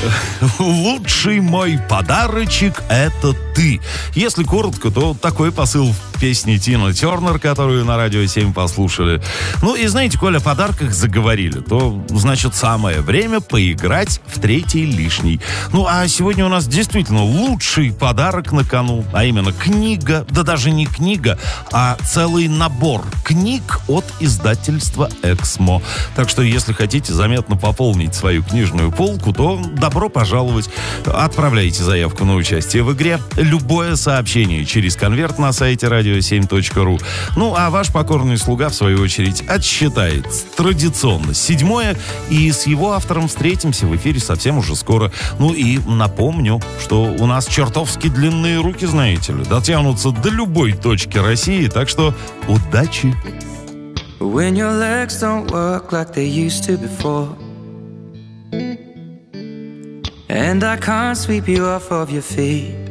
Лучший мой подарочек — это ты. Если коротко, то такой посыл в песне Тины Тернер, которую на Радио 7 послушали. Ну и знаете, коль о подарках заговорили, то, значит, самое время поиграть в третий лишний. Ну а сегодня у нас действительно лучший подарок на кону, а именно книга, да даже не книга, а целый набор книг от издательства «Эксмо». Так что, если хотите заметно пополнить свою книжную полку, то добро пожаловать. Отправляйте заявку на участие в игре. Любое сообщение через конверт на сайте radio7.ru. Ну, а ваш покорный слуга, в свою очередь, отсчитает традиционно 7-е, и с его автором встретимся в эфире совсем уже скоро. Ну и напомню, что у нас чертовски длинные руки, знаете ли, дотянутся до любой точки России, так что удачи! When your legs don't work like they used to before, and I can't sweep you off of your feet,